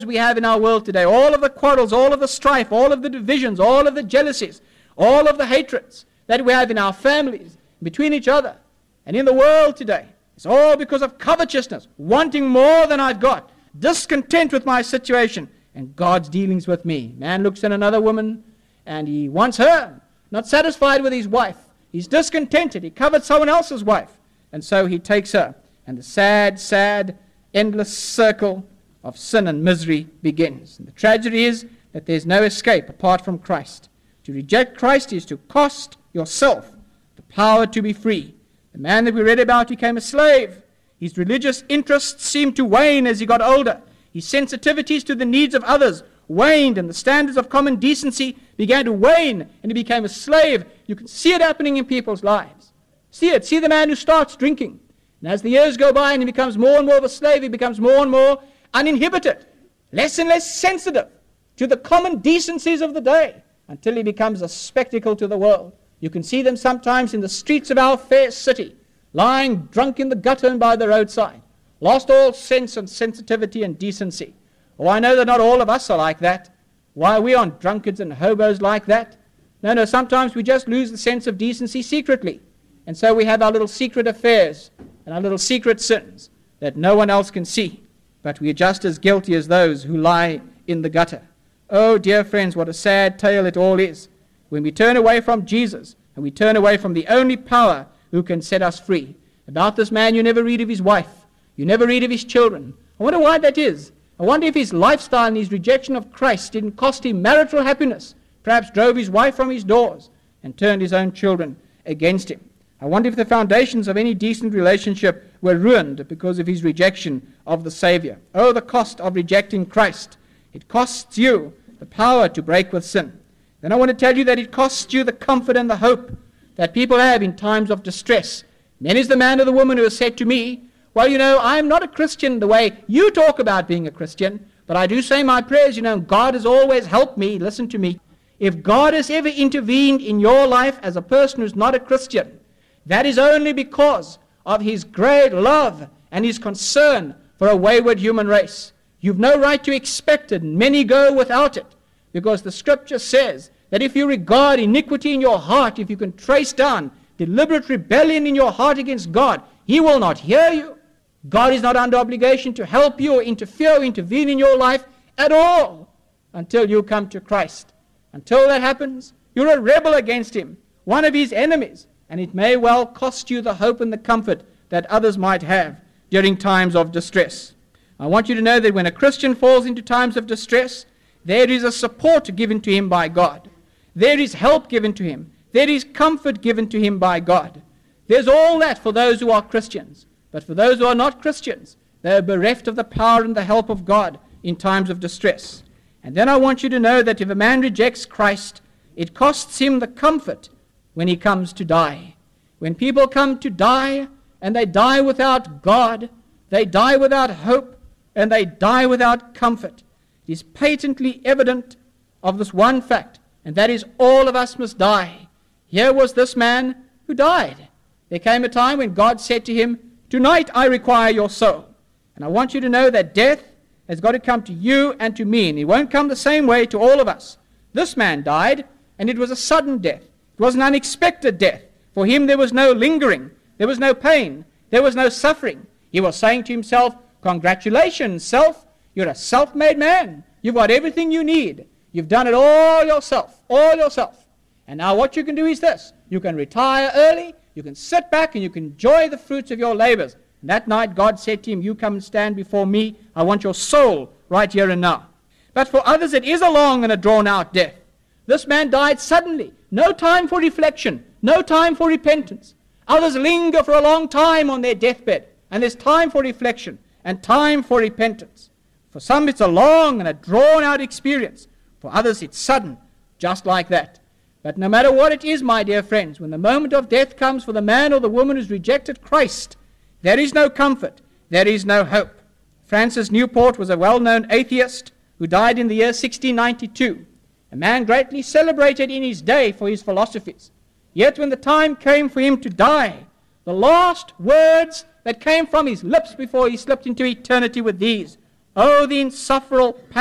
we have in our world today, all of the quarrels, all of the strife, all of the divisions, all of the jealousies, all of the hatreds that we have in our families, between each other, and in the world today, it's all because of covetousness, wanting more than I've got, discontent with my situation, and God's dealings with me. Man looks at another woman, and he wants her, not satisfied with his wife. He's discontented. He coveted someone else's wife, and so he takes her. And the sad, sad, endless circle of sin and misery begins. And the tragedy is that there's no escape apart from Christ. To reject Christ is to cost yourself the power to be free. The man that we read about became a slave. His religious interests seemed to wane as he got older. His sensitivities to the needs of others waned, and the standards of common decency began to wane, and he became a slave. You can see it happening in people's lives. See it. See the man who starts drinking. And as the years go by and he becomes more and more of a slave, he becomes more and more uninhibited, less and less sensitive to the common decencies of the day, until he becomes a spectacle to the world. You can see them sometimes in the streets of our fair city, lying drunk in the gutter and by the roadside, lost all sense and sensitivity and decency. Oh, I know that not all of us are like that. Why, we aren't drunkards and hobos like that. No, sometimes we just lose the sense of decency secretly. And so we have our little secret affairs and our little secret sins that no one else can see. But we are just as guilty as those who lie in the gutter. Oh, dear friends, what a sad tale it all is, when we turn away from Jesus and we turn away from the only power who can set us free. About this man, you never read of his wife. You never read of his children. I wonder why that is. I wonder if his lifestyle and his rejection of Christ didn't cost him marital happiness, perhaps drove his wife from his doors and turned his own children against him. I wonder if the foundations of any decent relationship were ruined because of his rejection of the Savior. Oh, the cost of rejecting Christ. It costs you the power to break with sin. Then I want to tell you that it costs you the comfort and the hope that people have in times of distress. Many is the man or the woman who has said to me, well, I'm not a Christian the way you talk about being a Christian, but I do say my prayers, God has always helped me. Listen to me. If God has ever intervened in your life as a person who's not a Christian, that is only because of his great love and his concern for a wayward human race. You've no right to expect it, and many go without it, because the Scripture says that if you regard iniquity in your heart, if you can trace down deliberate rebellion in your heart against God, he will not hear you. God is not under obligation to help you or interfere or intervene in your life at all until you come to Christ. Until that happens, you're a rebel against him, one of his enemies, and it may well cost you the hope and the comfort that others might have during times of distress. I want you to know that when a Christian falls into times of distress, there is a support given to him by God. There is help given to him. There is comfort given to him by God. There's all that for those who are Christians. But for those who are not Christians, they are bereft of the power and the help of God in times of distress. And then I want you to know that if a man rejects Christ, it costs him the comfort when he comes to die. When people come to die, and they die without God, they die without hope, and they die without comfort, it is patently evident of this one fact, and that is all of us must die. Here was this man who died. There came a time when God said to him, tonight I require your soul. And I want you to know that death has got to come to you and to me, and it won't come the same way to all of us. This man died, and it was a sudden death. It was an unexpected death. For him there was no lingering. There was no pain. There was no suffering. He was saying to himself, congratulations, self. You're a self-made man. You've got everything you need. You've done it all yourself. All yourself. And now what you can do is this. You can retire early. You can sit back and you can enjoy the fruits of your labors. And that night God said to him, you come and stand before me. I want your soul right here and now. But for others it is a long and a drawn-out death. This man died suddenly. No time for reflection. No time for repentance. Others linger for a long time on their deathbed. And there's time for reflection and time for repentance. For some it's a long and a drawn-out experience. For others it's sudden, just like that. But no matter what it is, my dear friends, when the moment of death comes for the man or the woman who's rejected Christ, there is no comfort, there is no hope. Francis Newport was a well-known atheist who died in the year 1692, a man greatly celebrated in his day for his philosophies. Yet when the time came for him to die, the last words that came from his lips before he slipped into eternity were these, Oh, the insufferable